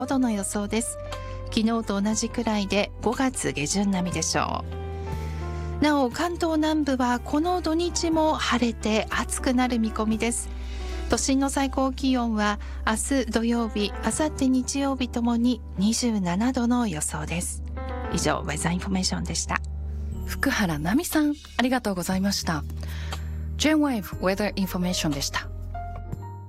5度の予想です。昨日と同じくらいで5月下旬並みでしょう。なお関東南部はこの土日も晴れて暑くなる見込みです。都心の最高気温は明日土曜日、明後日日曜日ともに27度の予想です。以上ウェザーインフォメーションでした。 福原奈美さん、ありがとうございました。J-Wave Weather Information でした。